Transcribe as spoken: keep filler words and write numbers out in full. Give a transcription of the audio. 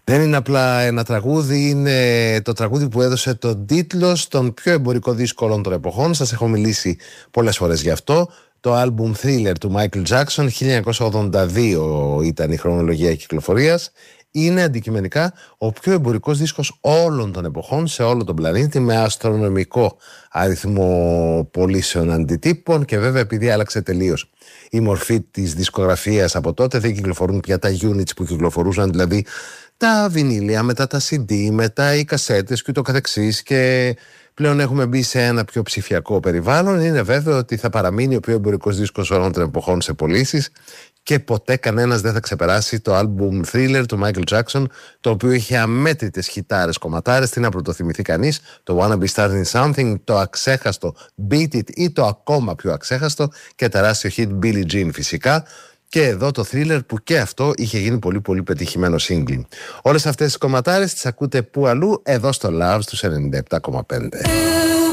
Δεν είναι απλά ένα τραγούδι, είναι το τραγούδι που έδωσε τον τίτλο στον πιο εμπορικό δίσκο όλων των εποχών. Σας έχω μιλήσει πολλές φορές γι' αυτό. Το άλμπουμ Thriller του Michael Jackson, χίλια εννιακόσια ογδόντα δύο ήταν η χρονολογία κυκλοφορίας. Είναι αντικειμενικά ο πιο εμπορικός δίσκος όλων των εποχών σε όλο τον πλανήτη, με αστρονομικό αριθμό πωλήσεων αντιτύπων, και βέβαια επειδή άλλαξε τελείως η μορφή της δισκογραφίας από τότε, δεν κυκλοφορούν πια τα units που κυκλοφορούσαν, δηλαδή τα βινίλια, μετά τα σι ντι, μετά οι κασέτες και ούτω καθεξής, και πλέον έχουμε μπει σε ένα πιο ψηφιακό περιβάλλον. Είναι βέβαιο ότι θα παραμείνει ο πιο εμπορικός δίσκος όλων των εποχών σε πωλήσεις και ποτέ κανένας δεν θα ξεπεράσει το άλμπουμ Thriller του Michael Jackson, το οποίο είχε αμέτρητες χιτάρες κομματάρες. Τι να πρωτοθυμηθεί κανείς, το Wanna Be Starting Something, το αξέχαστο Beat It ή το ακόμα πιο αξέχαστο και τεράστιο hit Billie Jean φυσικά. Και εδώ το Thriller, που και αυτό είχε γίνει πολύ πολύ πετυχημένο single. Όλες αυτές τις κομματάρες τις ακούτε που αλλού? Εδώ στο Love στους ενενήντα επτά κόμμα πέντε.